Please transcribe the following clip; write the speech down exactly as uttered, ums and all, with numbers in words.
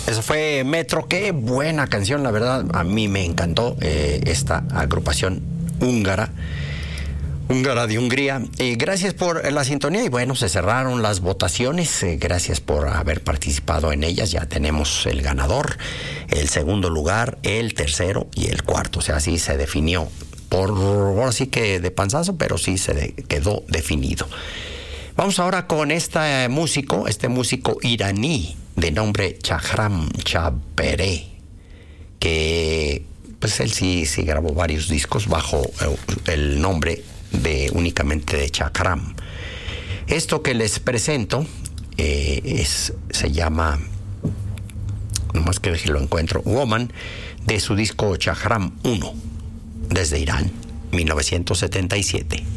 Eso fue Metro. Qué buena canción, la verdad. A mí me encantó eh, esta agrupación húngara. Húngara de Hungría. Eh, gracias por la sintonía y bueno, se cerraron las votaciones. Eh, gracias por haber participado en ellas. Ya tenemos el ganador, el segundo lugar, el tercero y el cuarto. O sea, así se definió. Por ahora sí que de panzazo, pero sí se de, quedó definido. Vamos ahora con este músico, este músico iraní de nombre Chahram Chapere, que pues él sí, sí grabó varios discos bajo el nombre de únicamente de Chahram. Esto que les presento eh, es, se llama, nomás que si lo encuentro, Woman, de su disco Chahram uno, desde Irán, mil novecientos setenta y siete.